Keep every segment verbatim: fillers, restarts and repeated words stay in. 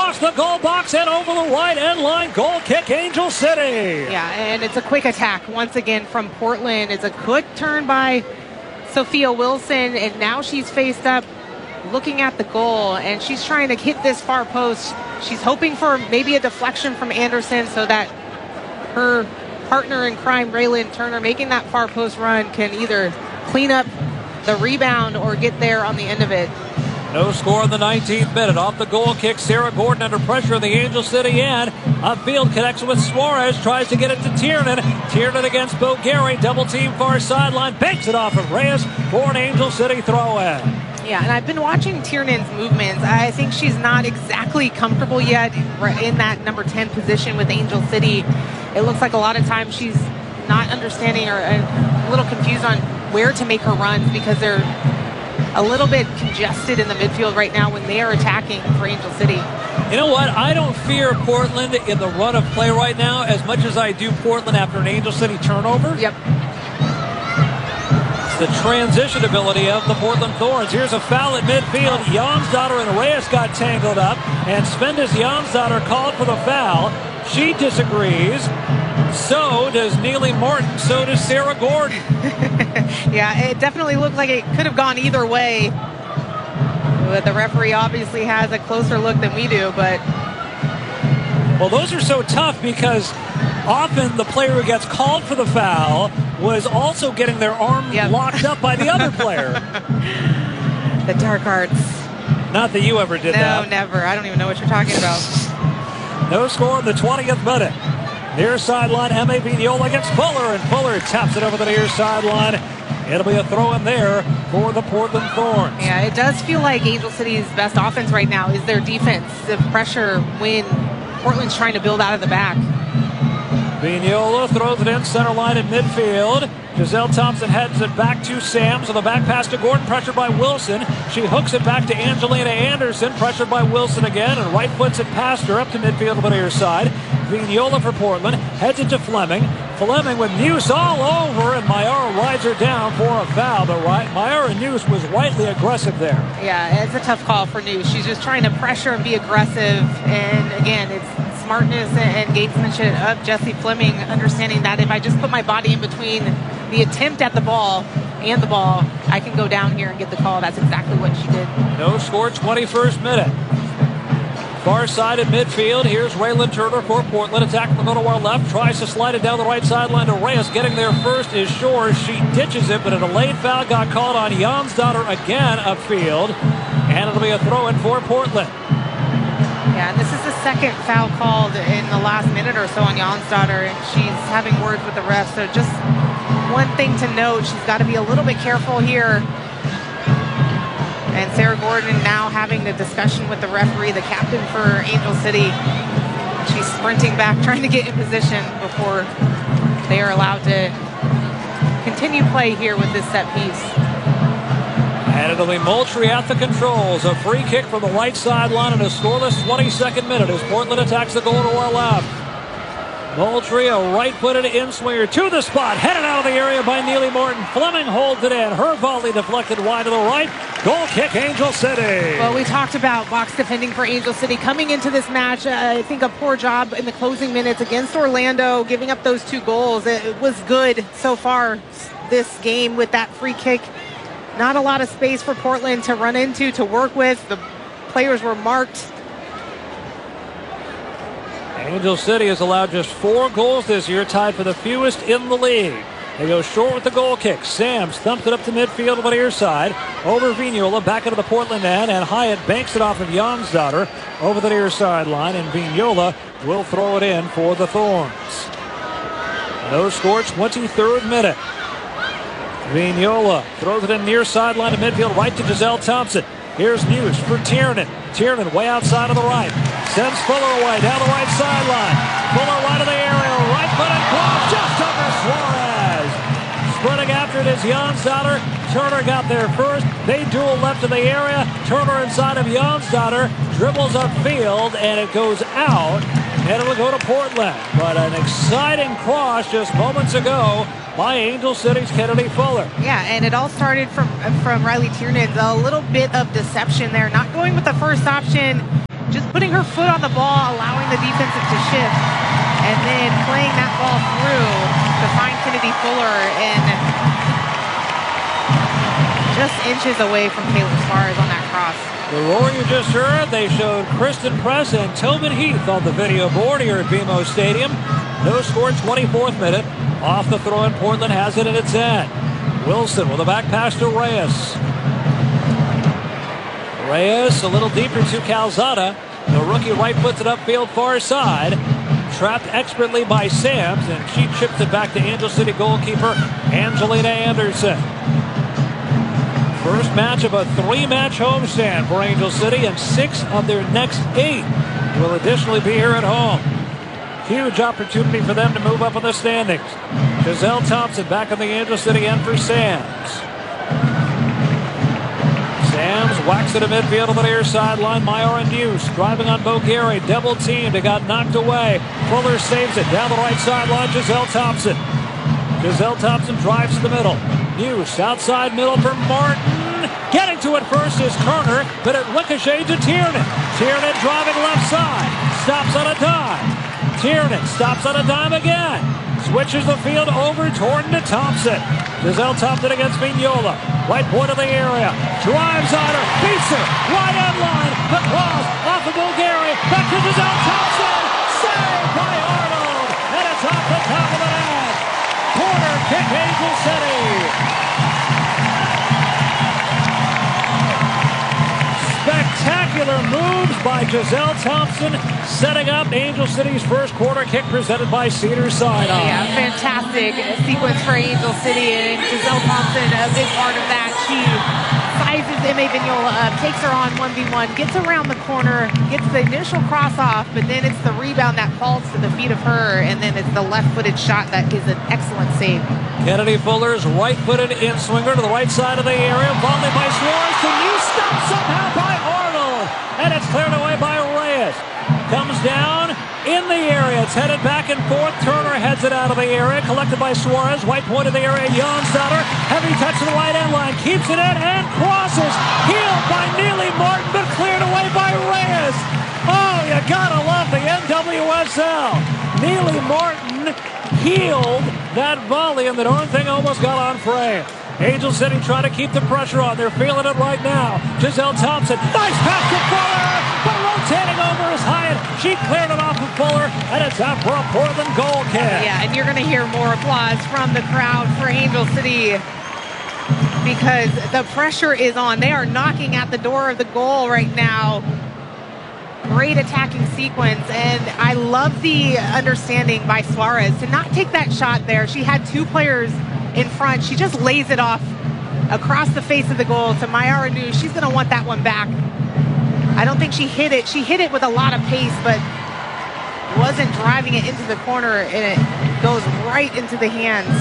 across the goal box and over the right end line. Goal kick, Angel City. Yeah, and it's a quick attack once again from Portland. It's a quick turn by Sophia Wilson, and now she's faced up looking at the goal, and she's trying to hit this far post. She's hoping for maybe a deflection from Anderson so that her partner in crime, Raylan Turner, making that far post run, can either clean up the rebound or get there on the end of it. No score in the nineteenth minute. Off the goal kick, Sarah Gordon under pressure in the Angel City end. Upfield connects with Suarez, tries to get it to Tiernan. Tiernan against Bo'Garry, double team far sideline, banks it off of Reyes for an Angel City throw in. Yeah, and I've been watching Tiernan's movements. I think she's not exactly comfortable yet in that number ten position with Angel City. It looks like a lot of times she's not understanding or a little confused on where to make her runs because they're a little bit congested in the midfield right now when they are attacking for Angel City. You know what? I don't fear Portland in the run of play right now as much as I do Portland after an Angel City turnover. Yep. The transition ability of the Portland Thorns. Here's a foul at midfield. Jonsdottir and Reyes got tangled up, and Svendes Jonsdottir called for the foul. She disagrees. So does Neely Martin. So does Sarah Gordon. Yeah, it definitely looked like it could have gone either way. But the referee obviously has a closer look than we do, but... Well, those are so tough because often the player who gets called for the foul was also getting their arm yep. locked up by the other player. The dark arts. Not that you ever did no, that. No, never. I don't even know what you're talking about. No score in the twentieth minute. Near sideline, M A Vignola against Fuller, and Fuller taps it over the near sideline. It'll be a throw in there for the Portland Thorns. Yeah, it does feel like Angel City's best offense right now is their defensive pressure when Portland's trying to build out of the back. Vignola throws it in center line in midfield. Giselle Thompson heads it back to Sams on the back pass to Gordon, pressured by Wilson. She hooks it back to Angelina Anderson, pressured by Wilson again, and right foots it past her up to midfield on the near side. Vignola for Portland, heads it to Fleming. Fleming with Muse all over, and Mayara rides her down for a foul. But Mayara Neuse was rightly aggressive there. Yeah, it's a tough call for Neuse. She's just trying to pressure and be aggressive, and again, it's smartness and gamesmanship of Jessie Fleming, understanding that if I just put my body in between the attempt at the ball and the ball, I can go down here and get the call. That's exactly what she did. No score, twenty-first minute. Far side at midfield. Here's Raylan Turner for Portland. Attack from to our left. Tries to slide it down the right sideline to Reyes. Getting there first is Shores. She ditches it, but a delayed foul got called on Jonsdottir again upfield. And it'll be a throw-in for Portland. Yeah, and this is the second foul called in the last minute or so on Jonsdottir, and she's having words with the ref. So just one thing to note, she's got to be a little bit careful here. And Sarah Gordon now having the discussion with the referee, the captain for Angel City. She's sprinting back, trying to get in position before they are allowed to continue play here with this set piece. And it'll be Moultrie at the controls. A free kick from the right sideline in a scoreless twenty-second minute as Portland attacks the goal to our left. Moultrie, a right-footed in-swinger to the spot, headed out of the area by Neely Martin. Fleming holds it in. Her volley deflected wide to the right. Goal kick, Angel City. Well, we talked about box defending for Angel City. Coming into this match, uh, I think a poor job in the closing minutes against Orlando, giving up those two goals. It was good so far this game with that free kick. Not a lot of space for Portland to run into, to work with. The players were marked. Angel City has allowed just four goals this year, tied for the fewest in the league. They go short with the goal kick. Sams thumps it up to midfield on the near side. Over Vignola, back into the Portland end, and Hyatt banks it off of Jonsdottir over the near sideline, and Vignola will throw it in for the Thorns. No score, twenty-third minute. Vignola throws it in near sideline to midfield, right to Giselle Thompson. Here's Neuse for Tiernan. Tiernan way outside of the right. Sends Fuller away down the right sideline. Fuller right of the area. Right foot and glove just over Suarez. Sprinting after it is Jonsdottir. Turner got there first. They duel left of the area. Turner inside of Jonsdottir. Dribbles upfield and it goes out. And it will go to Portland. But an exciting cross just moments ago by Angel City's Kennedy Fuller. Yeah, and it all started from from Riley Tiernan. A little bit of deception there. Not going with the first option just putting her foot on the ball, allowing the defensive to shift, and then playing that ball through to find Kennedy Fuller, and just inches away from Taylor Suarez on that cross. The roar you just heard, they showed Kristen Press and Tobin Heath on the video board here at B M O Stadium. No score, twenty-fourth minute. Off the throw, and Portland has it in its end. Wilson with a back pass to Reyes. Reyes a little deeper to Calzada. The rookie right puts it upfield far side. Trapped expertly by Sams, and she chips it back to Angel City goalkeeper Angelina Anderson. First match of a three-match homestand for Angel City, and six of their next eight will additionally be here at home. Huge opportunity for them to move up in the standings. Giselle Thompson back on the Angel City end for Sams. Sams whacks it to midfield on the near sideline. Myara News driving on Bogheri. Double teamed. It got knocked away. Fuller saves it down the right sideline. Giselle Thompson. Giselle Thompson drives to the middle. News outside middle for Martin. Getting to it first is Kerner, but it ricochets to Tiernan. Tiernan driving left side. Stops on a dime. Tiernan stops on a dime again. Switches the field over toward to Thompson. Giselle Thompson against Vignola. Right point of the area. Drives on her. Beats her. Right end line. The cross off of Bogheri. Back to Giselle Thompson. Saved by Arnold. And it's off the top of the net. Corner kick, Angel City. Spectacular moves by Giselle Thompson, setting up Angel City's first corner kick presented by Cedars-Sinai. Yeah, fantastic sequence for Angel City, and Giselle Thompson, a big part of that. She sizes Ime Vignola up, takes her on one v one, gets around the corner, gets the initial cross off, but then it's the rebound that falls to the feet of her, and then it's the left-footed shot that is an excellent save. Kennedy Fuller's right-footed in-swinger to the right side of the area. Volley by Suarez. The new stop somehow by Arnold. And it's cleared away by Reyes. Comes down in the area. It's headed back and forth. Turner heads it out of the area. Collected by Suarez. Right point of the area. Jonsdottir. Heavy touch to the right end line. Keeps it in and crosses. Healed by Neely Martin, but cleared away by Reyes. Oh, you gotta love the N W S L. Neely Martin healed that volley, and the darn thing almost got on frame. Angel City trying to keep the pressure on. They're feeling it right now. Giselle Thompson, nice pass to Fuller, but rotating over is Hyatt. She cleared it off of Fuller, and it's out for a Portland goal kick. Yeah, and you're going to hear more applause from the crowd for Angel City because the pressure is on. They are knocking at the door of the goal right now. Great attacking sequence, and I love the understanding by Suarez to not take that shot there. She had two players in front. She just lays it off across the face of the goal to Myara News. She's going to want that one back. I don't think she hit it. She hit it with a lot of pace, but wasn't driving it into the corner, and it goes right into the hands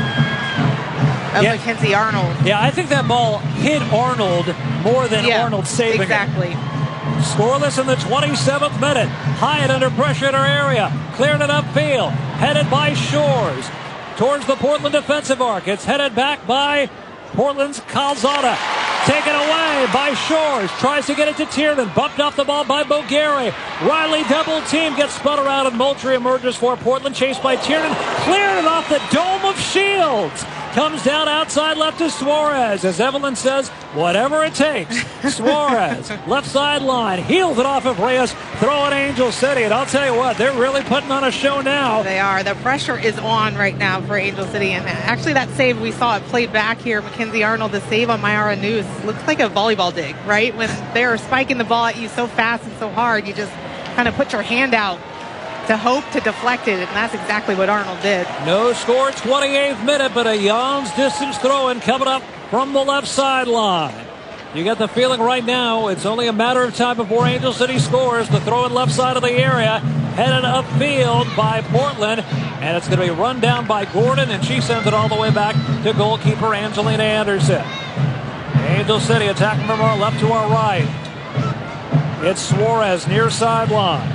of yeah. Mackenzie Arnold. Yeah, I think that ball hit Arnold more than yeah, Arnold saving exactly. it. Exactly. Scoreless in the twenty-seventh minute. Hyatt under pressure in her area. Cleared it upfield. Headed by Shores. Towards the Portland defensive arc. It's headed back by Portland's Calzada. Taken away by Shores. Tries to get it to Tiernan. Bumped off the ball by Bogheri. Riley double team. Gets spun around, and Moultrie emerges for Portland. Chased by Tiernan. Cleared it off the dome of Shields. Comes down outside left to Suarez. As Evelyn says, whatever it takes. Suarez, left sideline, heels it off of Reyes, throwing Angel City. And I'll tell you what, they're really putting on a show now. They are. The pressure is on right now for Angel City. And actually that save, we saw it played back here. Mackenzie Arnold, the save on Myara News, looks like a volleyball dig, right? When they're spiking the ball at you so fast and so hard, you just kind of put your hand out to hope to deflect it, and that's exactly what Arnold did. No score, twenty-eighth minute, but a Jans distance throw-in coming up from the left sideline. You get the feeling right now it's only a matter of time before Angel City scores. The throw-in left side of the area, headed upfield by Portland, and it's going to be run down by Gordon, and she sends it all the way back to goalkeeper Angelina Anderson. Angel City attacking from our left to our right. It's Suarez near sideline.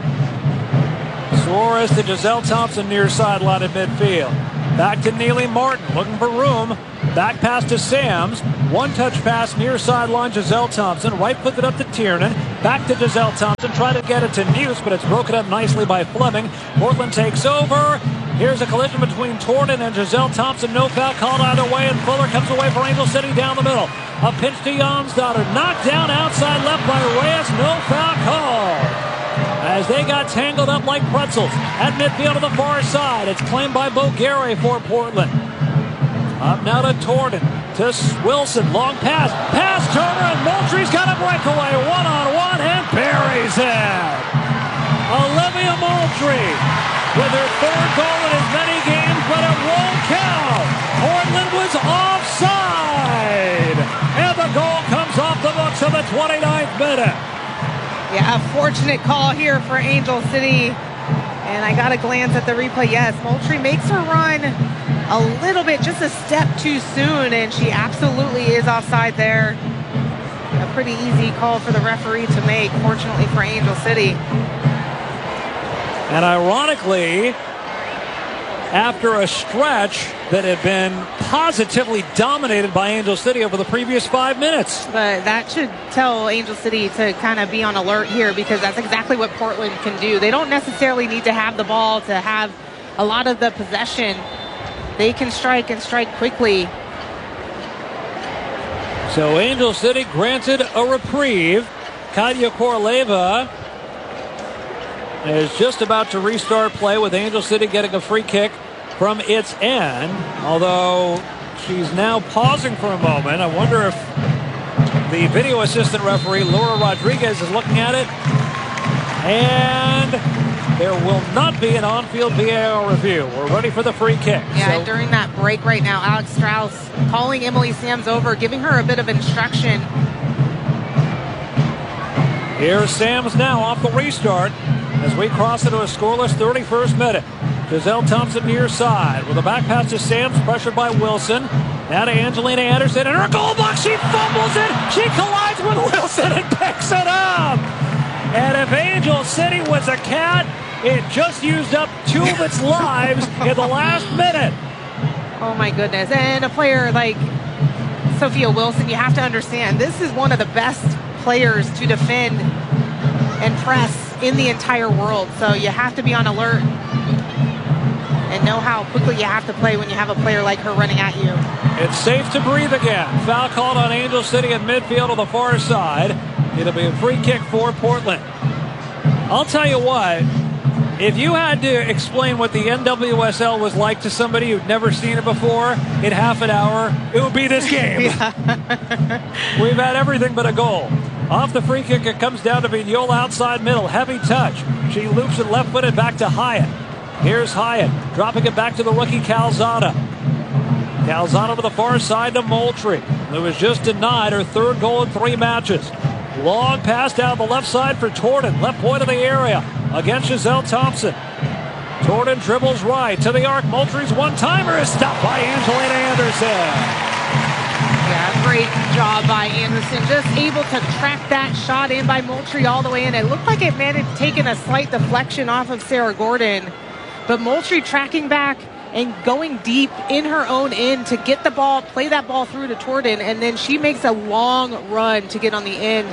Suarez to Giselle Thompson near sideline at midfield. Back to Neely Martin, looking for room. Back pass to Sams. One touch pass near sideline, Giselle Thompson. Right footed up to Tiernan. Back to Giselle Thompson. Trying to get it to Muse, but it's broken up nicely by Fleming. Portland takes over. Here's a collision between Torden and Giselle Thompson. No foul called either way, and Fuller comes away for Angel City down the middle. A pinch to Jonsdottir. Knocked down outside left by Reyes. No foul call. As they got tangled up like pretzels at midfield to the far side. It's claimed by Bogueri for Portland. Up now to Torden. To Wilson. Long pass. Pass Turner, and Moultrie's got a breakaway. One-on-one, and buries it. Olivia Moultrie with her third goal in as many games, but it won't count. Portland was offside. And the goal comes off the books of the twenty-ninth minute. Yeah, a fortunate call here for Angel City. And I got a glance at the replay. Yes, Moultrie makes her run a little bit, just a step too soon, and she absolutely is offside there. A pretty easy call for the referee to make, fortunately for Angel City. And ironically, after a stretch that had been positively dominated by Angel City over the previous five minutes. But that should tell Angel City to kind of be on alert here, because that's exactly what Portland can do. They don't necessarily need to have the ball to have a lot of the possession. They can strike and strike quickly. So Angel City granted a reprieve. Katya Koroleva is just about to restart play, with Angel City getting a free kick from its end. Although she's now pausing for a moment. I wonder if the video assistant referee, Laura Rodriguez, is looking at it. And there will not be an on-field V A R review. We're ready for the free kick. Yeah, so, and during that break right now, Alex Strauss calling Emily Sams over, giving her a bit of instruction. Here's Sams now off the restart as we cross into a scoreless thirty-first minute. Giselle Thompson near side with a back pass to Sams, pressured by Wilson. Now to Angelina Anderson, and her goal box, she fumbles it. She collides with Wilson and picks it up. And if Angel City was a cat, it just used up two of its lives in the last minute. Oh my goodness. And a player like Sophia Wilson, you have to understand, this is one of the best players to defend and press in the entire world. So you have to be on alert and know how quickly you have to play when you have a player like her running at you. It's safe to breathe again. Foul called on Angel City at midfield on the far side. It'll be a free kick for Portland. I'll tell you what, if you had to explain what the N W S L was like to somebody who'd never seen it before in half an hour, it would be this game. We've had everything but a goal. Off the free kick, it comes down to Vignola outside middle. Heavy touch. She loops it left-footed back to Hyatt. Here's Hyatt, dropping it back to the rookie Calzada. Calzada to the far side to Moultrie, who was just denied her third goal in three matches. Long pass down the left side for Torden. Left point of the area against Giselle Thompson. Torden dribbles right to the arc. Moultrie's one-timer is stopped by Angelina Anderson. Yeah, great job by Anderson. Just able to track that shot in by Moultrie all the way in. It looked like it may have taken a slight deflection off of Sarah Gordon. But Moultrie tracking back and going deep in her own end to get the ball, play that ball through to Torden, and then she makes a long run to get on the end.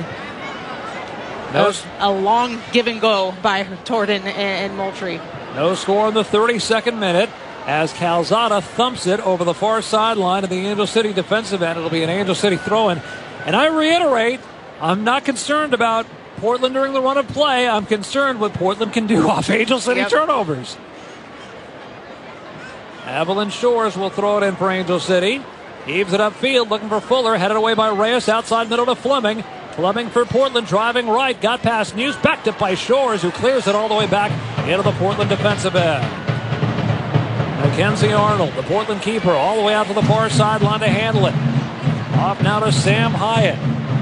That was a long give and go by Torden and, and Moultrie. No score in the thirty-second minute as Calzada thumps it over the far sideline of the Angel City defensive end. It'll be an Angel City throw-in. And I reiterate, I'm not concerned about Portland during the run of play. I'm concerned what Portland can do off Angel City yep. turnovers. Evelyn Shores will throw it in for Angel City. Heaves it upfield, looking for Fuller. Headed away by Reyes, outside middle to Fleming. Fleming for Portland, driving right. Got past News, backed up by Shores, who clears it all the way back into the Portland defensive end. Mackenzie Arnold, the Portland keeper, all the way out to the far sideline to handle it. Off now to Sam Hyatt.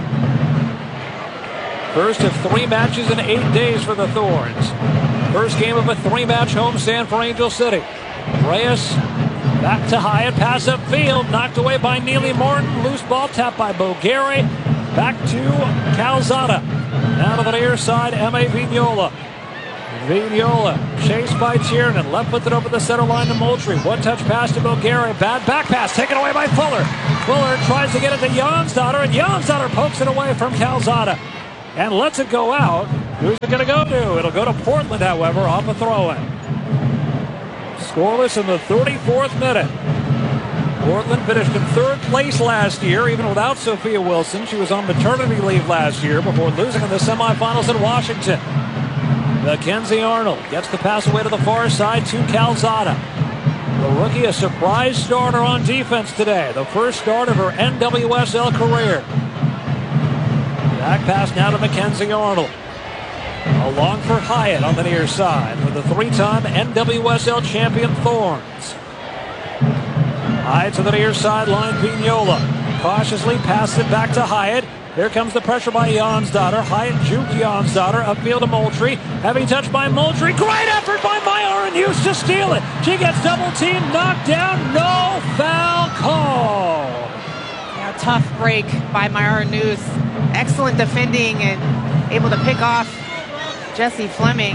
First of three matches in eight days for the Thorns. First game of a three-match homestand for Angel City. Reyes back to Hyatt, pass upfield, knocked away by Neely Martin. Loose ball tapped by Bogueri. Back to Calzada. Down to the near side, M A Vignola. Vignola chased by Tiernan. Left footed over the center line to Moultrie. One touch pass to Bogueri. Bad back pass taken away by Fuller. Fuller tries to get it to Jonsdottir, and Jonsdottir pokes it away from Calzada. and lets it go out. Who's it going to go to? It'll go to Portland, however, off a throw-in. Scoreless in the thirty-fourth minute. Portland finished in third place last year, even without Sophia Wilson. She was on maternity leave last year before losing in the semifinals in Washington. Mackenzie Arnold gets the pass away to the far side to Calzada. The rookie, a surprise starter on defense today. The first start of her N W S L career. Back pass now to Mackenzie Arnold. Along for Hyatt on the near side with the three-time N W S L champion Thorns. Hyatt to the near sideline, Vignola cautiously passes it back to Hyatt. Here comes the pressure by Jonsdottir. Hyatt juked Jonsdottir upfield to Moultrie. Heavy touch by Moultrie. Great effort by Myara News to steal it. She gets double teamed, knocked down, no foul call. Yeah, tough break by Myara News. Excellent defending and able to pick off Jessie Fleming.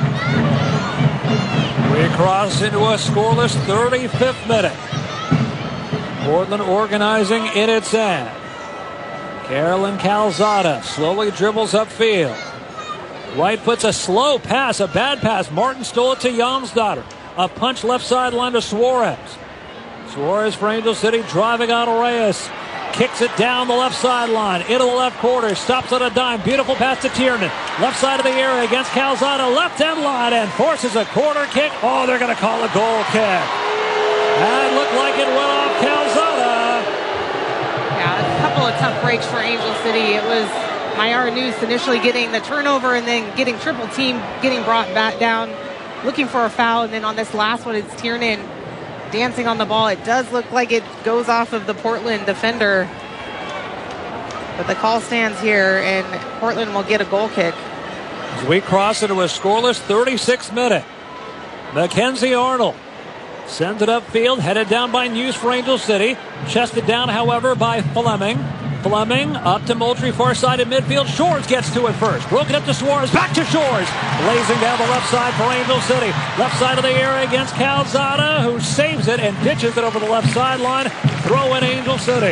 We cross into a scoreless thirty-fifth minute. Portland organizing in its end. Carolyn Calzada slowly dribbles upfield. Wright puts a slow pass, a bad pass. Martin stole it to Jonsdottir. A punch left sideline to Suarez. Suarez for Angel City driving on Reyes. Kicks it down the left sideline into the left quarter. Stops on a dime. Beautiful pass to Tiernan. Left side of the area against Calzada. Left end line and forces a corner kick. Oh, they're going to call a goal kick. That looked like it went off Calzada. Yeah, a couple of tough breaks for Angel City. It was Myara News initially getting the turnover and then getting triple team, getting brought back down, looking for a foul. And then on this last one, it's Tiernan dancing on the ball. It does look like it goes off of the Portland defender. But the call stands here, and Portland will get a goal kick. As we cross into a scoreless thirty-sixth minute. Mackenzie Arnold sends it upfield, headed down by News for Angel City. Chested down, however, by Fleming. Fleming up to Moultrie, far side in midfield. Shores gets to it first. Broken up to Suarez, back to Shores. Blazing down the left side for Angel City. Left side of the area against Calzada, who saves it and ditches it over the left sideline. Throw in Angel City.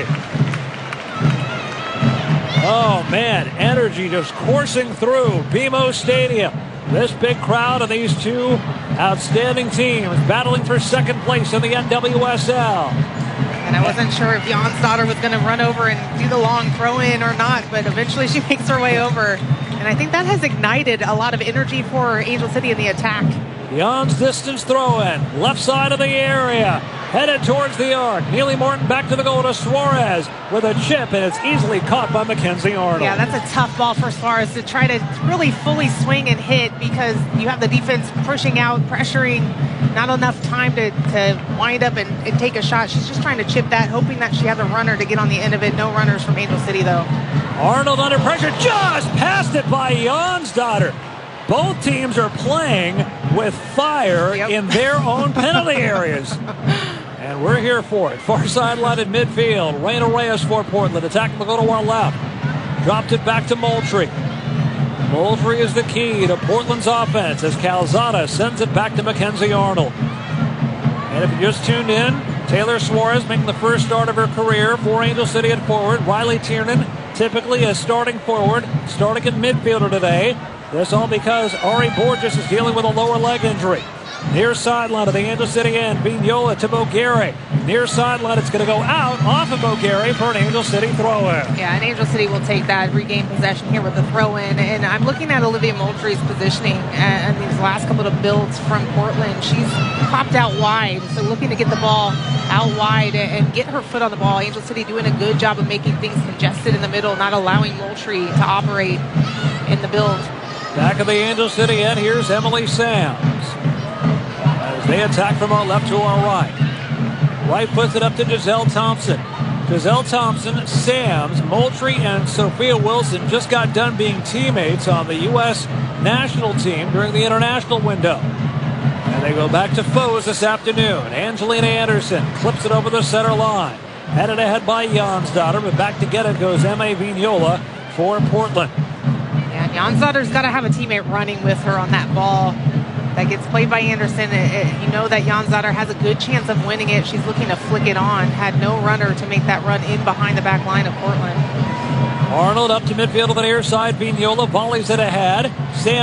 Oh, man, energy just coursing through B M O Stadium. This big crowd of these two outstanding teams battling for second place in the N W S L. And I wasn't sure if Jonsdottir was going to run over and do the long throw-in or not, but eventually she makes her way over. And I think that has ignited a lot of energy for Angel City in the attack. Jan's distance throw-in, left side of the area, headed towards the arc. Neely Morton back to the goal to Suarez with a chip, and it's easily caught by Mackenzie Arnold. Yeah, that's a tough ball for Suarez to try to really fully swing and hit because you have the defense pushing out, pressuring, not enough time to, to wind up and, and take a shot. She's just trying to chip that, hoping that she has a runner to get on the end of it. No runners from Angel City, though. Arnold under pressure, just passed it by Jonsdottir. Both teams are playing with fire yep. in their own penalty areas. And we're here for it. Far sideline in midfield. Reyna Reyes for Portland. Attacking the goal to our left. Dropped it back to Moultrie. Moultrie is the key to Portland's offense as Calzada sends it back to Mackenzie Arnold. And if you just tuned in, Taylor Suarez making the first start of her career for Angel City at forward. Riley Tiernan typically a starting forward, starting in midfielder today. This all because Ari Borges is dealing with a lower leg injury. Near sideline of the Angel City end, Vignola to Bogueri. Near sideline, it's going to go out off of Bogueri for an Angel City throw-in. Yeah, and Angel City will take that, regain possession here with the throw-in. And I'm looking at Olivia Moultrie's positioning and these last couple of builds from Portland. She's popped out wide, so looking to get the ball out wide and get her foot on the ball. Angel City doing a good job of making things congested in the middle, not allowing Moultrie to operate in the build. Back of the Angel City end, here's Emily Sams. As they attack from our left to our right. Wright puts it up to Giselle Thompson. Giselle Thompson, Sams, Moultrie, and Sophia Wilson just got done being teammates on the U S national team during the international window. And they go back to foes this afternoon. Angelina Anderson clips it over the center line. Headed ahead by Jonsdottir, but back to get it goes M A Vignola for Portland. Yeah, Jonsdottir's got to have a teammate running with her on that ball that gets played by Anderson. It, it, you know that Jonsdottir has a good chance of winning it. She's looking to flick it on. Had no runner to make that run in behind the back line of Portland. Arnold up to midfield of the near side. Vignola volleys it ahead. Stand